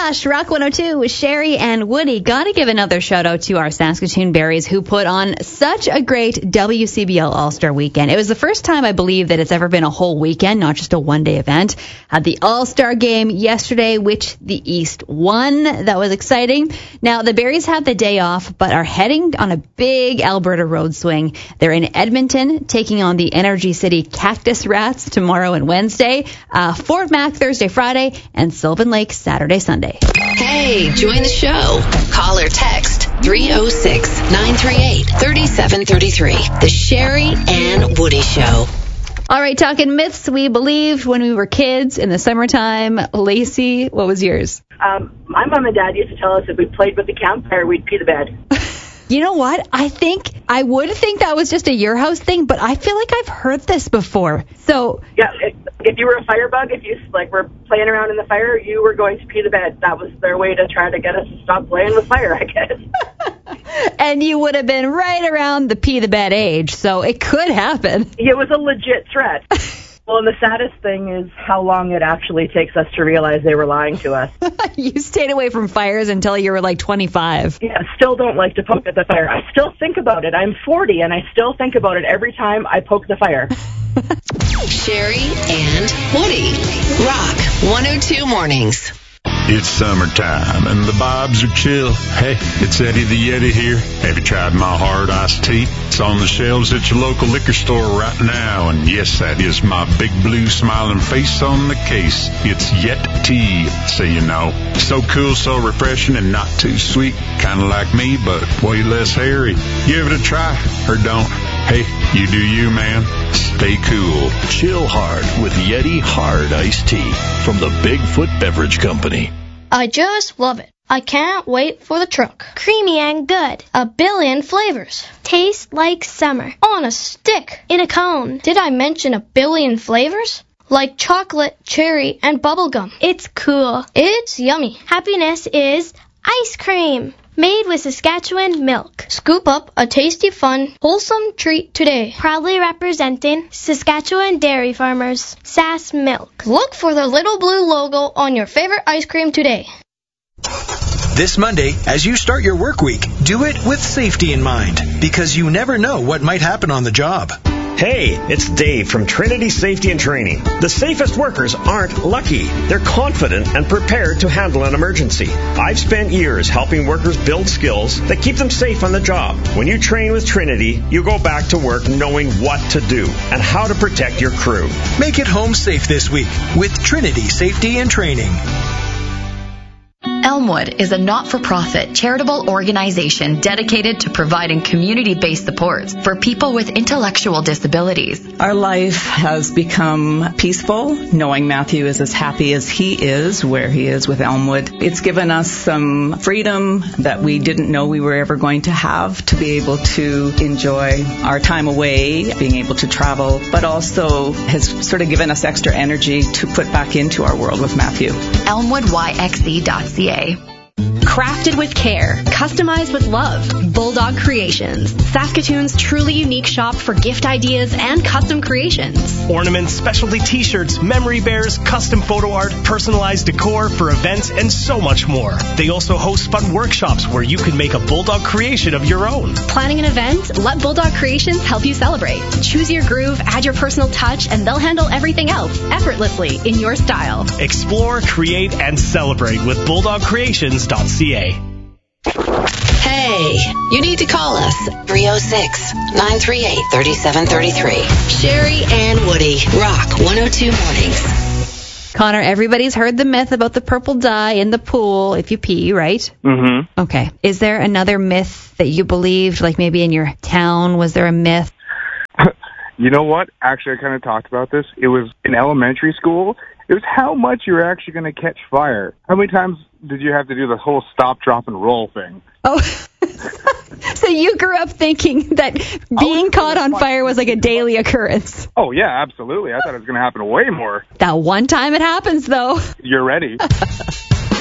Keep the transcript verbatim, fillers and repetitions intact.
Gosh, Rock one oh two with Sherry and Woody. Gotta give another shout out to our Saskatoon Berries who put on such a great W C B L All-Star Weekend. It was the first time I believe that it's ever been a whole weekend, not just a one-day event. Had the All-Star game yesterday, which the East won. That was exciting. Now, the Berries have the day off, but are heading on a big Alberta road swing. They're in Edmonton, taking on the Energy City Cactus Rats tomorrow and Wednesday, uh, Fort Mac Thursday, Friday, and Sylvan Lake Saturday, Sunday. Hey, join the show. Call or text three oh six, nine three eight, three seven three three. The Sherry and Woody Show. All right, talking myths we believed when we were kids in the summertime. Lacey, what was yours? Um, my mom and dad used to tell us if we played with the campfire, we'd pee the bed. You know what? I think I would think that was just a your house thing, but I feel like I've heard this before. So yeah, if, if you were a firebug, if you like were playing around in the fire, you were going to pee the bed. That was their way to try to get us to stop playing with fire, I guess. And you would have been right around the pee the bed age, so it could happen. It was a legit threat. Well, and the saddest thing is how long it actually takes us to realize they were lying to us. You stayed away from fires until you were like twenty-five. Yeah, still don't like to poke at the fire. I still think about it. I'm forty, and I still think about it every time I poke the fire. Sherry and Woody. Rock one oh two Mornings. It's summertime and the vibes are chill. Hey, it's Eddie the Yeti here. Have you tried my hard iced tea? It's on the shelves at your local liquor store right now. And yes, that is my big blue smiling face on the case. It's Yet Tea, so you know. So cool, so refreshing, and not too sweet. Kind of like me, but way less hairy. Give it a try, or don't. Hey, you do you, man. Stay cool. Chill hard with Yeti Hard Iced Tea from the Bigfoot Beverage Company. I just love it. I can't wait for the truck. Creamy and good. A billion flavors. Tastes like summer. On a stick. In a cone. Did I mention a billion flavors? Like chocolate, cherry, and bubblegum. It's cool. It's yummy. Happiness is ice cream. Made with Saskatchewan milk. Scoop up a tasty, fun, wholesome treat today. Proudly representing Saskatchewan dairy farmers. Sass Milk. Look for the little blue logo on your favorite ice cream today. This Monday, as you start your work week, do it with safety in mind, because you never know what might happen on the job. Hey, it's Dave from Trinity Safety and Training. The safest workers aren't lucky. They're confident and prepared to handle an emergency. I've spent years helping workers build skills that keep them safe on the job. When you train with Trinity, you go back to work knowing what to do and how to protect your crew. Make it home safe this week with Trinity Safety and Training. Elmwood is a not-for-profit charitable organization dedicated to providing community-based supports for people with intellectual disabilities. Our life has become peaceful, knowing Matthew is as happy as he is where he is with Elmwood. It's given us some freedom that we didn't know we were ever going to have, to be able to enjoy our time away, being able to travel, but also has sort of given us extra energy to put back into our world with Matthew. Elmwood Y X E dot C A. Crafted with care, customized with love. Bulldog Creations, Saskatoon's truly unique shop for gift ideas and custom creations. Ornaments, specialty t-shirts, memory bears, custom photo art, personalized decor for events, and so much more. They also host fun workshops where you can make a Bulldog creation of your own. Planning an event? Let Bulldog Creations help you celebrate. Choose your groove, add your personal touch, and they'll handle everything else effortlessly in your style. Explore, create, and celebrate with bulldog creations dot c a. Hey, you need to call us. three oh six, nine three eight, three seven three three. Sherry and Woody. Rock one oh two Mornings. Connor, everybody's heard the myth about the purple dye in the pool if you pee, right? Mm-hmm. Okay. Is there another myth that you believed, like maybe in your town? Was there a myth? You know what? Actually, I kind of talked about this. It was in elementary school. It was how much you're actually going to catch fire. How many times did you have to do the whole stop, drop, and roll thing? Oh, so you grew up thinking that being oh, caught on fire was like a daily occurrence. Oh, yeah, absolutely. I thought it was going to happen way more. That one time it happens, though. You're ready.